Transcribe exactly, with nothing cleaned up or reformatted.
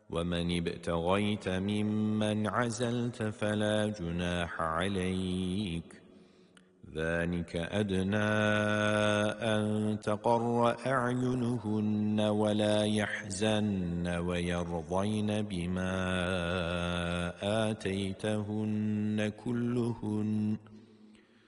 ومن ابتغيت ممن عزلت فلا جناح عليك، ذلك أدنى أن تقر أعينهن ولا يحزن ويرضين بما آتيتهن كلهن